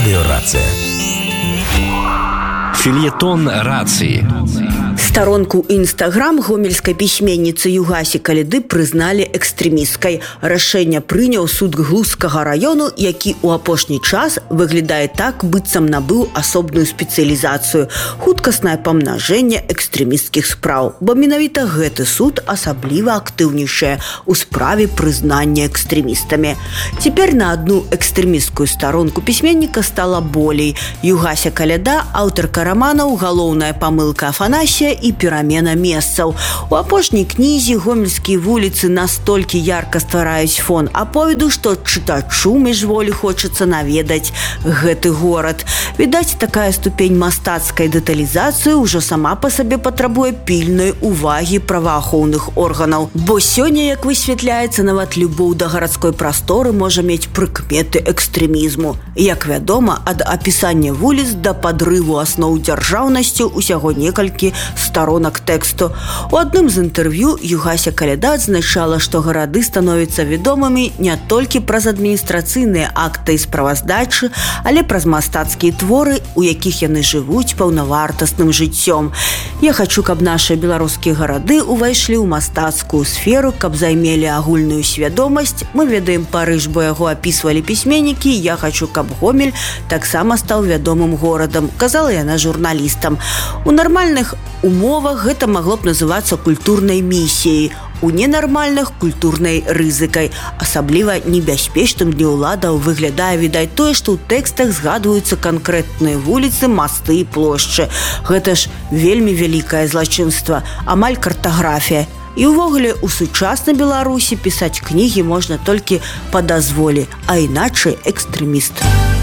Радиорация. Фельетон рации. Старонку Инстаграм гомельской письменницы Югаси Калиды признали экстремистской. Рашэнне прыняў суд Глузскага району, які у апошні час выглядае так, быццам набыў асобную спецыялізацыю – хуткаснае памнажэнне экстремісцкіх спраў. Бо менавіта гэты суд асабліва актыўнічае ў справе прызнання экстремістамі. Цяпер на одну экстремісткую старонку пісьменніка стала болей. Югася Каляда, аўтарка романаў «Галоўная памылка Афанасія» і перамена месцаў. У апошняй кнізе гомельскія вуліцы настолькі ярка ствараюць фон аповеду, што чытачу міжволі хочацца наведаць гэты горад. Відаць, такая ступень мастацкай дэталізацыі ўжо сама па сабе патрабуе пільнай увагі праваахоўных органаў. Бо сёння, як высвятляецца, нават любоў да гарадской прасторы можа мець прыкметы экстремізму. Як вядома, ад апісання вуліц да падрыву асноў дзяржаўнасці усяго некалькі сторонок тэксту. У адным з інтэрв'ю Югася Каляда адзначала, што гарады становяцца вядомымі не толькі праз адміністрацыйныя акты і справаздачы, але праз мастацкія творы, у якіх яны жывуць паўнавартасным жыццём. Я хачу, каб нашыя беларускія гарады увайшлі ў мастацкую сферу, каб займелі агульную свядомасць. Мы ведаем Парыж, бо яго апісвалі пісьменнікі. Я хачу, каб Гомель таксама стаў вядомым горадам, казала яна журналістам. У нармальных умовах гэта магло б называцца культурнай місіяй, у ненармальных культурнай рызыкай. Асабліва небяспечным для ўладаў выглядае, відаць, тое, што ў тэкстах згадваюцца канкрэтныя вуліцы, масты і плошчы. Гэта ж вельмі вялікае злачынства, амаль картаграфія. І ўвогуле у сучаснай Беларусі пісаць кнігі можна толькі па дазволе, а іначай экстрэміст.